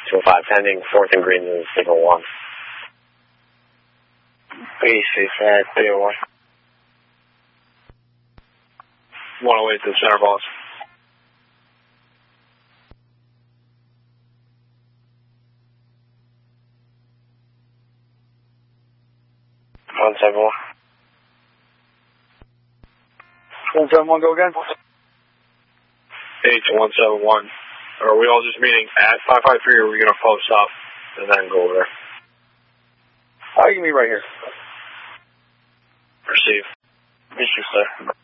205, pending 4th and green is signal 1. Please, 301. 108 to the center, boss. One 171. 171, go again. 8 to 171. Are we all just meeting at 553, or are we going to post up and then go over there? You can meet right here. Receive. Issue, sir.